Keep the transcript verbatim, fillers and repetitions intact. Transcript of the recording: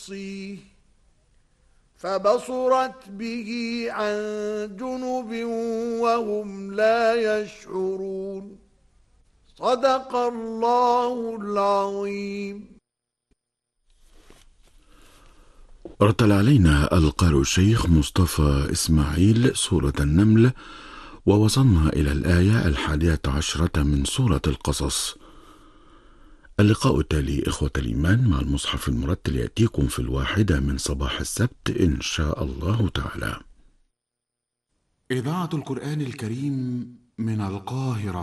فبصرت به عن جنب وهم لا يشعرون. صدق الله العظيم. رتل علينا القارئ الشيخ مصطفى إسماعيل سورة النمل، ووصلنا إلى الآية الحادية عشرة من سورة القصص. اللقاء التالي إخوة الإيمان مع المصحف المرتل يأتيكم في الواحدة من صباح السبت إن شاء الله تعالى. إذاعة القرآن الكريم من القاهرة.